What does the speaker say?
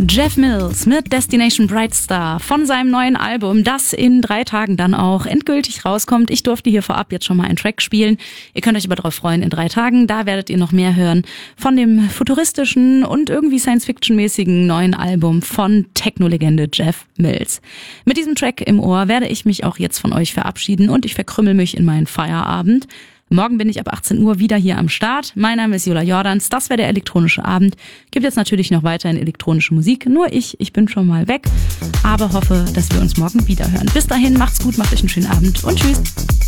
Jeff Mills mit Destination Bright Star von seinem neuen Album, das in 3 Tagen dann auch endgültig rauskommt. Ich durfte hier vorab jetzt schon mal einen Track spielen. Ihr könnt euch aber darauf freuen, in 3 Tagen, da werdet ihr noch mehr hören von dem futuristischen und irgendwie Science-Fiction-mäßigen neuen Album von Techno-Legende Jeff Mills. Mit diesem Track im Ohr werde ich mich auch jetzt von euch verabschieden und ich verkrümmel mich in meinen Feierabend. Morgen bin ich ab 18 Uhr wieder hier am Start. Mein Name ist Jola Jordans. Das wäre der elektronische Abend. Gibt jetzt natürlich noch weiterhin elektronische Musik. Nur ich bin schon mal weg. Aber hoffe, dass wir uns morgen wieder hören. Bis dahin, macht's gut, macht euch einen schönen Abend und tschüss.